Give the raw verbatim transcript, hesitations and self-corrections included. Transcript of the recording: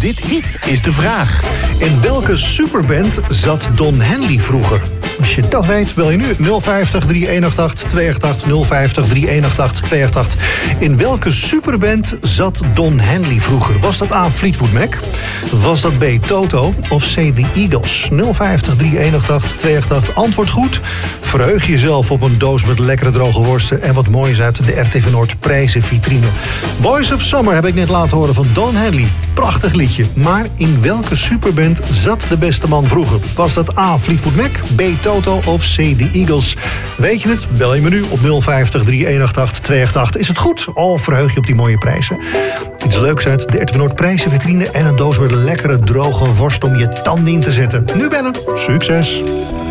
Dit, dit is de vraag. In welke superband zat Don Henley vroeger? Als je dat weet, bel je nu nul vijftig, drie een acht acht, twee acht acht, nul vijftig, drie een acht acht, twee acht acht. In welke superband zat Don Henley vroeger? Was dat A, Fleetwood Mac? Was dat B, Toto? Of C, The Eagles? nul vijftig, drie een acht acht, twee acht acht. Antwoord goed. Verheug jezelf op een doos met lekkere droge worsten en wat moois uit de R T V Noord prijzenvitrine. Boys of Summer heb ik net laten horen van Don Henley. Prachtig liedje. Maar in welke superband zat de beste man vroeger? Was dat A, Fleetwood Mac, B, Toto of C, The Eagles? Weet je het? Bel je me nu op nul vijftig, drie een acht acht, twee acht acht. Is het goed? Oh, verheug je op die mooie prijzen. Iets leuks uit de R T V Noord prijzenvitrine en een doos met lekkere droge worst om je tanden in te zetten. Nu bellen. Succes!